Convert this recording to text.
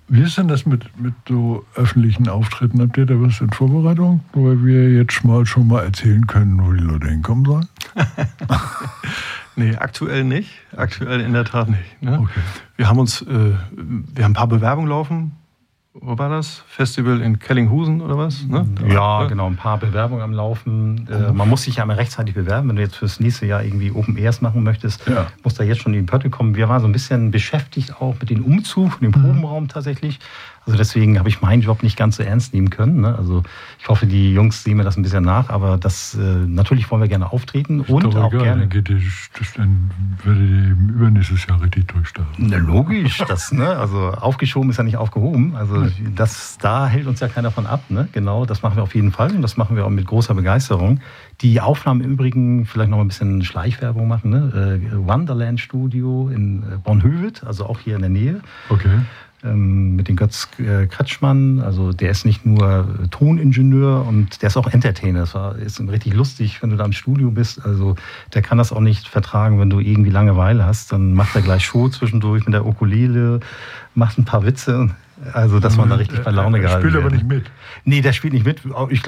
Wie ist denn das mit so öffentlichen Auftritten? Habt ihr da was in Vorbereitung, wo wir jetzt schon mal erzählen können, wo die Leute hinkommen sollen? Nee, aktuell nicht. Aktuell in der Tat nicht. Ne? Okay. Wir haben ein paar Bewerbungen laufen. Wo war das? Festival in Kellinghusen oder was? Ne? Ja, genau, ein paar Bewerbungen am Laufen. Man muss sich ja immer rechtzeitig bewerben. Wenn du jetzt fürs nächste Jahr irgendwie Open Airs machen möchtest, muss da jetzt schon in die Pötte kommen. Wir waren so ein bisschen beschäftigt auch mit dem Umzug, dem Probenraum tatsächlich. Also deswegen habe ich meinen Job nicht ganz so ernst nehmen können. Ne? Also ich hoffe, die Jungs sehen mir das ein bisschen nach, aber das natürlich wollen wir gerne auftreten und auch gerne. Dann werdet ihr übernächstes Jahr richtig durchstarten. Na, logisch, also aufgeschoben ist ja nicht aufgehoben. Also da hält uns ja keiner von ab. Ne? Genau, das machen wir auf jeden Fall und das machen wir auch mit großer Begeisterung. Die Aufnahmen im Übrigen, vielleicht noch ein bisschen Schleichwerbung machen. Ne? Wonderland Studio in Bornhöved, also auch hier in der Nähe. Okay. Mit dem Götz Kretschmann, also der ist nicht nur Toningenieur und der ist auch Entertainer. Das ist richtig lustig, wenn du da im Studio bist. Also der kann das auch nicht vertragen, wenn du irgendwie Langeweile hast. Dann macht er gleich Show zwischendurch mit der Ukulele, macht ein paar Witze. Also dass man da richtig bei Laune gehalten wird. Der spielt aber nicht mit. Nee, der spielt nicht mit. Ich